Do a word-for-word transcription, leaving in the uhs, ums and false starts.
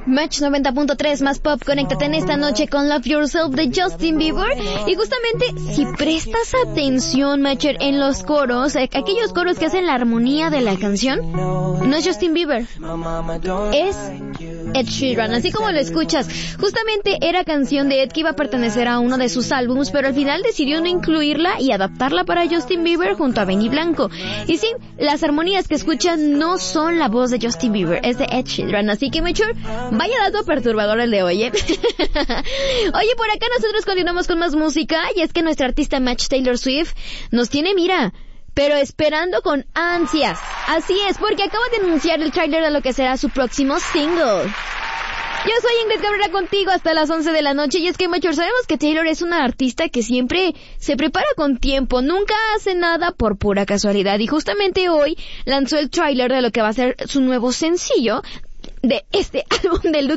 Match noventa punto tres más pop, conéctate en esta noche con Love Yourself de Justin Bieber. Y justamente, si prestas atención, Matcher, en los coros, eh, aquellos coros que hacen la armonía de la canción, no es Justin Bieber, es Ed Sheeran, así como lo escuchas. Justamente era canción de Ed que iba a pertenecer a uno de sus álbumes, pero al final decidió no incluirla y adaptarla para Justin Bieber junto a Benny Blanco. Y sí, las armonías que escuchan no son la voz de Justin Bieber, es de Ed Sheeran. Así que, Matcher, vaya dato perturbador el de hoy, ¿eh? Oye, por acá nosotros continuamos con más música, y es que nuestra artista Match Taylor Swift nos tiene, mira, pero esperando con ansias. Así es, porque acaba de anunciar el tráiler de lo que será su próximo single. Yo soy Ingrid Cabrera contigo hasta las once de la noche, y es que, Matcher, sabemos que Taylor es una artista que siempre se prepara con tiempo, nunca hace nada por pura casualidad, y justamente hoy lanzó el tráiler de lo que va a ser su nuevo sencillo de este álbum de Look